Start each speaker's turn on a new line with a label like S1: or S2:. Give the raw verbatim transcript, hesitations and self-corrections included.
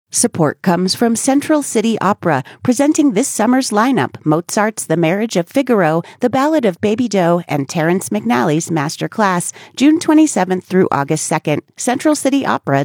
S1: Support comes from Central City Opera, presenting this summer's lineup: Mozart's The Marriage of Figaro, The Ballad of Baby Doe, and Terrence McNally's Masterclass, June twenty-seventh through August second. central city opera